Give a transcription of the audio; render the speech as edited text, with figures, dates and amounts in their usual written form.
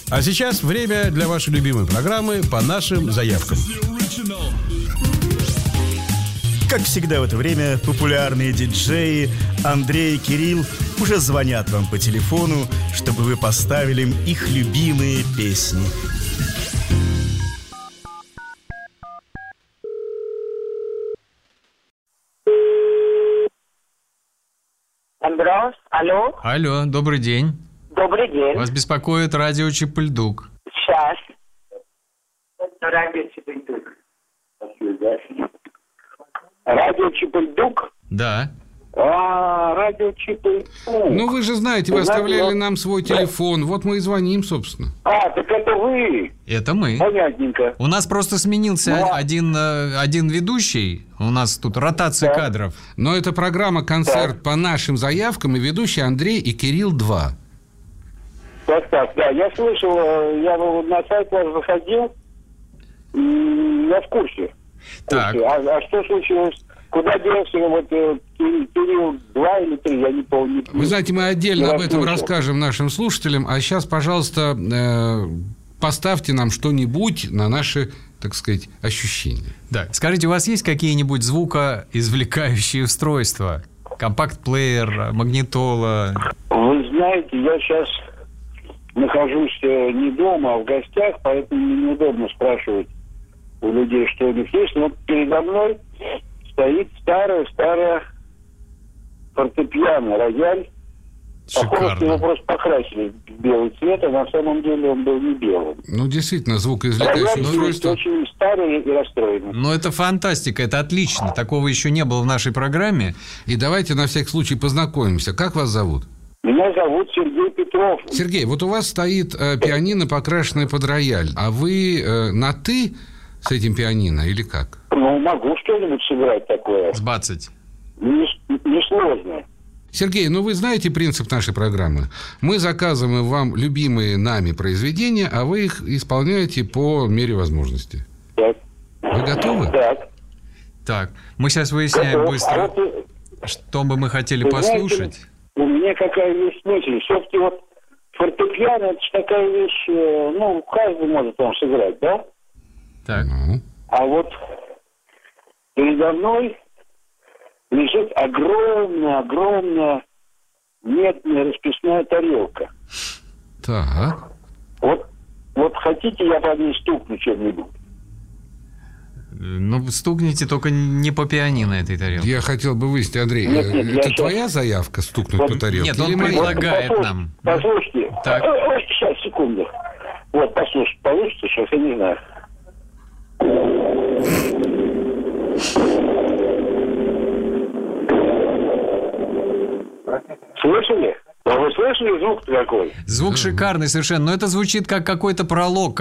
А сейчас время для вашей любимой программы «По нашим заявкам». Как всегда в это время популярные диджеи Андрей и Кирилл уже звонят вам по телефону, чтобы вы поставили им их любимые песни. Андрос, алло. Алло, добрый день. Добрый день. Вас беспокоит радио Чипыльдук. Сейчас. Радио Чипыльдук. Радио Чипыльдук? Да. Радио Чипыльдук. Ну, вы же знаете, вы оставляли нам свой телефон. Вот мы и звоним, собственно. Так это вы. Это мы. Понятненько. У нас просто сменился один ведущий. У нас тут ротация кадров. Но это программа-концерт по нашим заявкам, и ведущий Андрей и Кирилл 2. Так, да, я слышал, я на сайт ваш заходил, я в курсе. Так. А что случилось? Куда делся вот Кирилл 2 или 3, я не помню. Вы знаете, мы отдельно об этом расскажем нашим слушателям, а сейчас, пожалуйста, поставьте нам что-нибудь на наши, так сказать, ощущения. Да. Скажите, у вас есть какие-нибудь звукоизвлекающие устройства? Компакт-плеер, магнитола? Вы знаете, я сейчас нахожусь не дома, а в гостях, поэтому мне неудобно спрашивать у людей, что у них есть. Но передо мной стоит старая фортепиано, рояль. Похоже, что его просто покрасили в белый цвет, а на самом деле он был не белым. Ну, действительно, звукоизвлекающее устройство. Очень старый и расстроенный. Ну, это фантастика, это отлично. Такого еще не было в нашей программе. И давайте на всякий случай познакомимся. Как вас зовут? Меня зовут Сергей Петров. Сергей, вот у вас стоит пианино, покрашенное под рояль. А вы на «ты» с этим пианино или как? Ну, могу что-нибудь сыграть такое. Сбацать. Несложно. Сергей, ну вы знаете принцип нашей программы. Мы заказываем вам любимые нами произведения, а вы их исполняете по мере возможности. Так. Вы готовы? Так, мы сейчас выясняем быстро, что бы мы хотели послушать. Знаете, у меня какая есть мысль. Все-таки вот фортепиано, это же такая вещь, ну, каждый может там сыграть, да? Так. А вот передо мной лежит огромная медная расписная тарелка. Так. Вот хотите, я по ней стукну чем-нибудь? Ну, стукните только не по пианино этой тарелке. Я хотел бы выяснить, Андрей, это твоя заявка стукнуть по тарелке? Нет, он предлагает нам. Послушайте. Так. Сейчас, секунду. Вот, послушайте, получится сейчас, я не знаю. Слышали? А вы слышали звук какой? Звук шикарный совершенно, но это звучит как какой-то пролог